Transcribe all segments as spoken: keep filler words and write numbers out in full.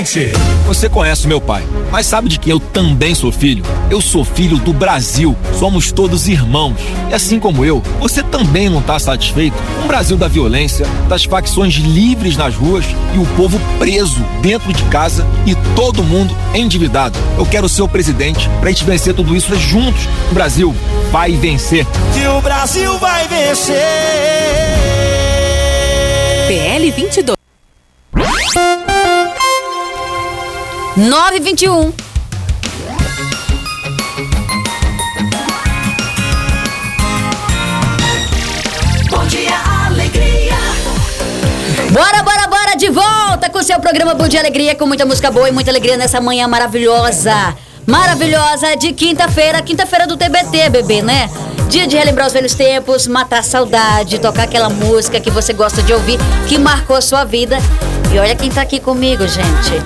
Você conhece meu pai, mas sabe de quem eu também sou filho? Eu sou filho do Brasil. Somos todos irmãos. E assim como eu, você também não está satisfeito com o Brasil da violência, das facções livres nas ruas e o povo preso dentro de casa e todo mundo endividado. Eu quero ser o presidente pra gente vencer tudo isso juntos. O Brasil vai vencer. Que o Brasil vai vencer. P L vinte e dois. nove e vinte e um. Bom dia, alegria. Bora, bora, bora, de volta com o seu programa Bom Dia Alegria, com muita música boa e muita alegria nessa manhã maravilhosa. Maravilhosa de quinta-feira, quinta-feira do T B T, bebê, né? Dia de relembrar os velhos tempos, matar a saudade, tocar aquela música que você gosta de ouvir, que marcou a sua vida. E olha quem tá aqui comigo, gente.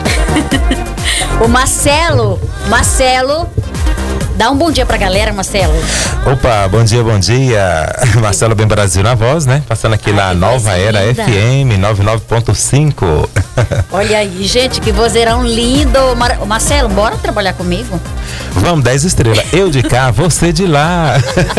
O Marcelo. Marcelo, dá um bom dia pra galera, Marcelo. Opa, bom dia, bom dia. Marcelo Bem Brasil na voz, né? Passando aqui na Nova Era F M noventa e nove ponto cinco. Olha aí, gente, que vozeirão lindo. Mar... Marcelo, bora trabalhar comigo? Vamos, dez estrelas. Eu de cá, você de lá.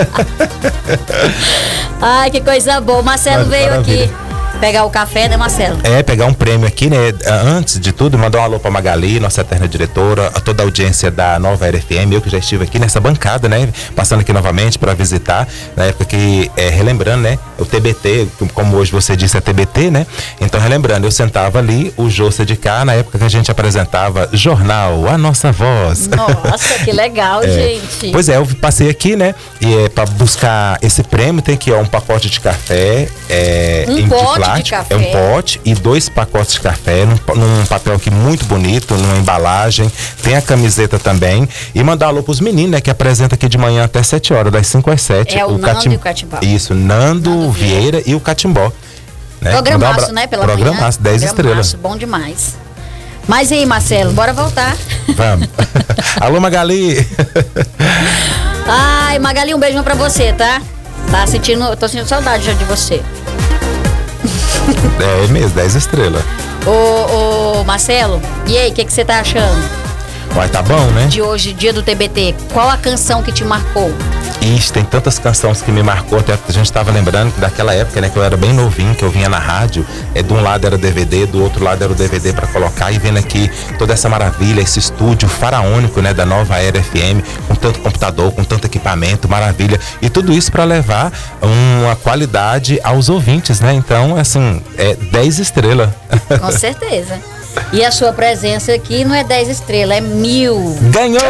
Ai, que coisa boa. O Marcelo veio Maravilha. aqui pegar o café, né, Marcelo? É, pegar um prêmio aqui, né? Antes de tudo, mandar um alô pra Magali, nossa eterna diretora, a toda a audiência da Nova Era F M, eu que já estive aqui nessa bancada, né? Passando aqui novamente para visitar, na época que, é, relembrando, né? O T B T, como hoje você disse, é T B T, né? Então, relembrando, eu sentava ali, o Jôcia de cá, na época que a gente apresentava Jornal, a Nossa Voz. Nossa, que legal, é, gente. Pois é, eu passei aqui, né? E é, para buscar esse prêmio, tem que ó, um pacote de café, é, um em pote plástico, de café. É um pote e dois pacotes de café, num, num papel aqui muito bonito, numa embalagem. Tem a camiseta também. E mandar alô pros meninos, né? Que apresenta aqui de manhã até sete horas, das cinco às sete. É o, o Nando Catim... e o Catimbó. Isso, Nando, Nando Vieira, Vieira e o Catimbó. Né? Programaço, abra... né? Pela Programaço, manhã. dez estrelas. Bom demais. Mas e aí, Marcelo, bora voltar. Vamos. Alô, Magali. Ai, Magali, um beijão pra você, tá? Tá sentindo, tô sentindo saudade já de você. É mesmo, dez estrelas. Ô, ô, Marcelo, e aí, o que que você tá achando? Vai, tá bom, né? De hoje, dia do T B T, qual a canção que te marcou? Ixi, tem tantas canções que me marcou, até a gente estava lembrando que daquela época, né, que eu era bem novinho, que eu vinha na rádio, é, de um lado era D V D, do outro lado era o D V D para colocar, e vendo aqui toda essa maravilha, esse estúdio faraônico, né, da Nova Era F M, com tanto computador, com tanto equipamento, maravilha, e tudo isso para levar uma qualidade aos ouvintes, né? Então, assim, é dez estrelas. Com certeza. E a sua presença aqui não é dez estrelas, é mil. Ganhou!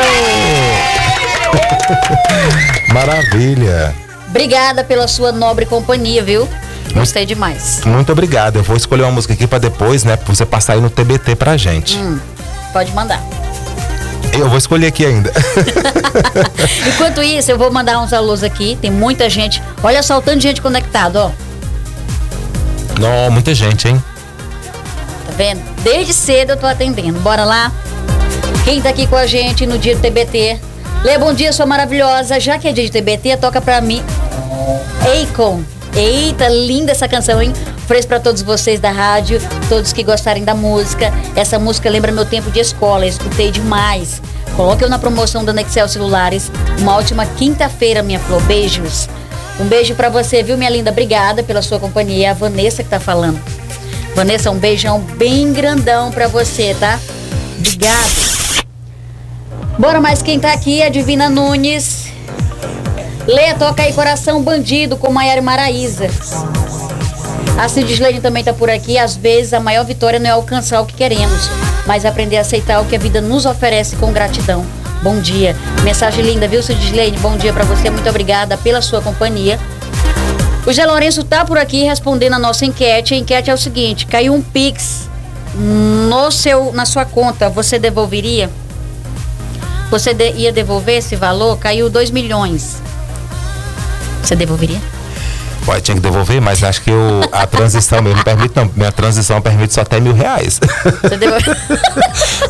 Maravilha. Obrigada pela sua nobre companhia, viu? Gostei demais. Muito obrigado. Eu vou escolher uma música aqui pra depois, né? Pra você passar aí no T B T pra gente. Hum, pode mandar. Eu vou escolher aqui ainda. Enquanto isso, eu vou mandar uns alôs aqui. Tem muita gente. Olha só o tanto de gente conectado, ó. Não, muita gente, hein? Tá vendo? Desde cedo eu tô atendendo. Bora lá. Quem tá aqui com a gente no dia do T B T? Lê, bom dia, sua maravilhosa. Já que é dia de T B T, toca pra mim Akon. Eita, linda essa canção, hein? Ofereço pra todos vocês da rádio, todos que gostarem da música. Essa música lembra meu tempo de escola, eu escutei demais. Coloque eu na promoção da Nexel Celulares. Uma ótima quinta-feira, minha flor. Beijos. Um beijo pra você, viu, minha linda? Obrigada pela sua companhia. É a Vanessa que tá falando. Vanessa, um beijão bem grandão pra você, tá? Obrigada. Bora, mais quem tá aqui é a Divina Nunes. Lê, toca aí Coração Bandido com Maiara e Maraísa. A Cidislene também tá por aqui. Às vezes a maior vitória não é alcançar o que queremos, mas aprender a aceitar o que a vida nos oferece com gratidão. Bom dia. Mensagem linda, viu, Cidislene? Bom dia pra você, muito obrigada pela sua companhia. O Zé Lourenço tá por aqui respondendo a nossa enquete. A enquete é o seguinte: caiu um Pix no seu, na sua conta, você devolveria? Você de, ia devolver esse valor? Caiu dois milhões. Você devolveria? Pode, tinha que devolver, mas acho que eu, a transição mesmo permite, não, minha transição permite só até mil reais. Você devolve...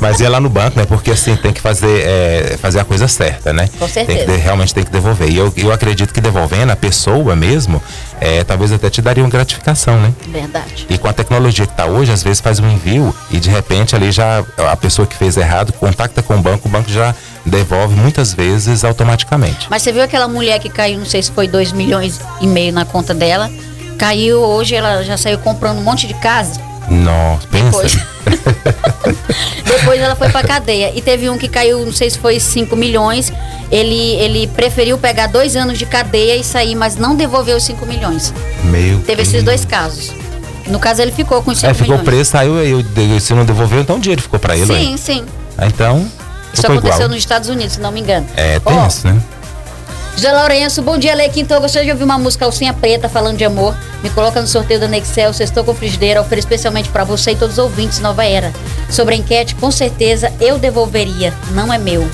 Mas ia lá no banco, né? Porque assim, tem que fazer, é, fazer a coisa certa, né? Com certeza. Tem que, realmente tem que devolver. E eu, eu acredito que devolvendo, a pessoa mesmo, é, talvez até te daria uma gratificação, né? Verdade. E com a tecnologia que tá hoje, às vezes faz um envio e de repente ali já a pessoa que fez errado contacta com o banco, o banco já devolve muitas vezes automaticamente. Mas você viu aquela mulher que caiu, não sei se foi dois milhões e meio na conta dela? Caiu hoje, ela já saiu comprando um monte de casa. Nossa, pensa. Depois, Depois ela foi pra cadeia. E teve um que caiu, não sei se foi cinco milhões. Ele, ele preferiu pegar dois anos de cadeia e sair, mas não devolveu os cinco milhões. Meu Teve Deus. esses dois casos. No caso, ele ficou com os cinco É, ficou milhões. preso, saiu, eu, eu, se não devolveu, então o dinheiro ficou pra ele. Sim, ué. sim. Ah, então, Isso ficou aconteceu igual. nos Estados Unidos, se não me engano. É, tem Ó, isso, né? José Lourenço, bom dia, Lei Quinto. Eu gostaria de ouvir uma música Alcinha Preta falando de amor. Me coloca no sorteio da Nexel. Sextou com frigideira. Ofereço especialmente pra você e todos os ouvintes Nova Era. Sobre a enquete, com certeza eu devolveria. Não é meu.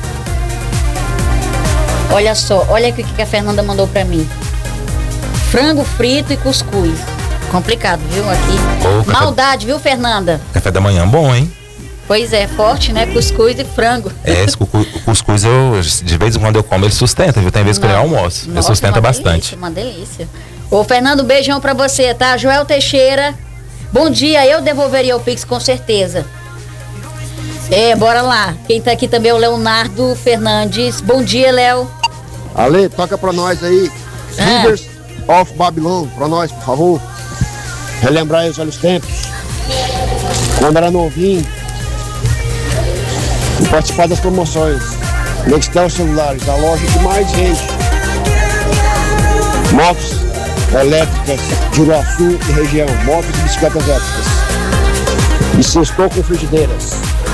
Olha só, olha aqui o que a Fernanda mandou pra mim. Frango frito e cuscuz. Complicado, viu? Aqui. Ô, café- Maldade, viu, Fernanda? Café da manhã bom, hein? Pois é, forte, né? Cuscuz e frango. É, esse cucu- cuscuz, eu, de vez em quando eu como, ele sustenta, viu? Tem vezes que eu nem almoço. Ele Nossa, sustenta uma bastante. Delícia, uma delícia. Ô, Fernando, beijão pra você, tá? Joel Teixeira. Bom dia, eu devolveria o Pix com certeza. É, bora lá. Quem tá aqui também é o Leonardo Fernandes. Bom dia, Léo. Ale, toca pra nós aí. Ah. Rivers of Babylon, pra nós, por favor. Relembrar aí os velhos tempos. Quando era novinho. E participar das promoções. Nextel Celulares, a loja que mais vende motos elétricas de Uruaçu e região. Motos e bicicletas elétricas. E sextou com frigideiras.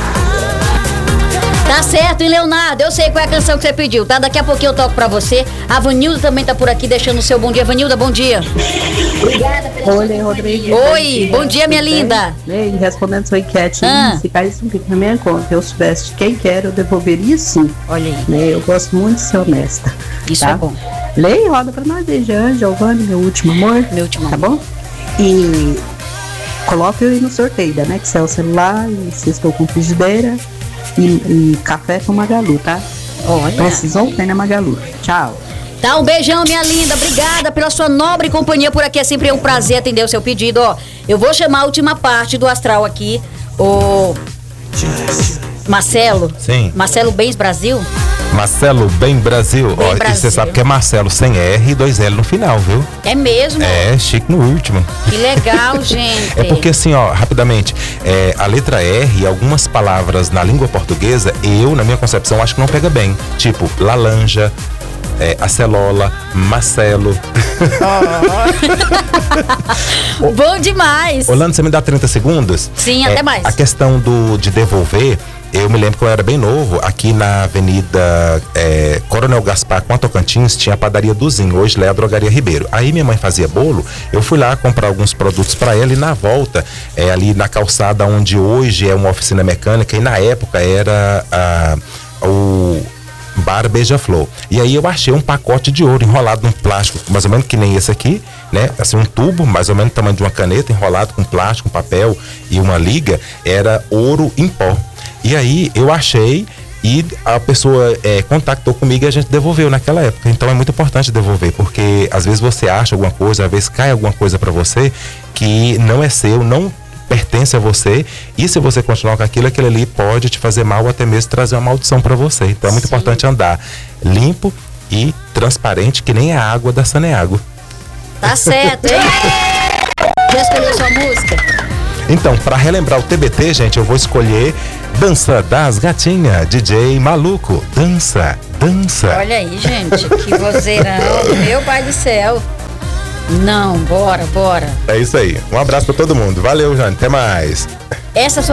Tá certo, e Leonardo, eu sei qual é a canção que você pediu, tá? Daqui a pouquinho eu toco pra você. A Vanilda também tá por aqui, deixando o seu bom dia. Vanilda, bom dia. Oi, Rodrigo. Oi, bom dia, minha linda. Bem, respondendo sua enquete, Ah. se caísse um pico na minha conta, eu soubesse de quem quer, eu devolveria sim. Olha aí, Né? Eu gosto muito de ser honesta. isso tá? é bom. Lei, roda pra nós aí, Jean, Giovanni, meu último amor. Meu último Tá bom? E coloque eu aí no sorteio da Nexel celular, e se estou com frigideira e, e café com Magalu, tá? Olha. Precisou? Tem na Magalu. Tchau. Tá, um beijão, minha linda. Obrigada pela sua nobre companhia por aqui. É sempre um prazer atender o seu pedido. Ó, eu vou chamar a última parte do astral aqui. O Marcelo. Sim. Marcelo Bens Brasil. Marcelo Bem Brasil. Bem Ó, e Brasil. você sabe que é Marcelo sem R e dois L no final, viu? É mesmo? É, chique no último. Que legal, gente. É porque assim, ó, rapidamente, é, a letra R e algumas palavras na língua portuguesa, eu, na minha concepção, acho que não pega bem. Tipo, laranja, é, acelola, Marcelo. Bom demais. Orlando, você me dá trinta segundos? Sim, É, até mais. A questão do, de devolver, eu me lembro que eu era bem novo, aqui na Avenida é, Coronel Gaspar com a Tocantins, tinha a padaria Duzinho, hoje lá é a Drogaria Ribeiro. Aí minha mãe fazia bolo, eu fui lá comprar alguns produtos para ela e na volta, é, ali na calçada onde hoje é uma oficina mecânica e na época era a, o Bar Beija-Flor. E aí eu achei um pacote de ouro enrolado num plástico, mais ou menos que nem esse aqui, né? Assim, um tubo, mais ou menos do tamanho de uma caneta, enrolado com plástico, um papel e uma liga, era ouro em pó. E aí eu achei e a pessoa é, contactou comigo e a gente devolveu naquela época. Então é muito importante devolver, porque às vezes você acha alguma coisa, às vezes cai alguma coisa para você que não é seu, não pertence a você, e se você continuar com aquilo, aquilo ali pode te fazer mal ou até mesmo trazer uma maldição para você. Então é muito Sim. importante andar limpo e transparente, que nem a água da Saneago. Tá certo, hein? Já escolheu sua música? Então, para relembrar o T B T, gente, eu vou escolher Dança das Gatinhas, D J Maluco. Dança, dança. Olha aí, gente, que vozeirão. Meu pai do céu. Não, bora, bora. É isso aí. Um abraço para todo mundo. Valeu, Jane. Até mais. Essa